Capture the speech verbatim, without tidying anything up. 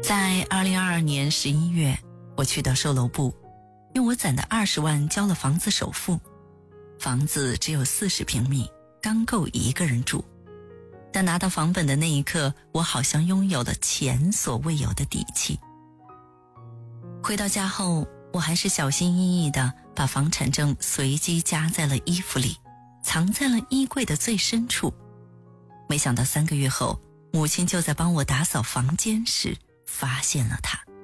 在二零二二年十一月，我去到售楼部，用我攒的二十万交了房子首付。房子只有四十平米，刚够一个人住。但拿到房本的那一刻，我好像拥有了前所未有的底气。回到家后，我还是小心翼翼地把房产证随机夹在了衣服里，藏在了衣柜的最深处。没想到三个月后，母亲就在帮我打扫房间时发现了它。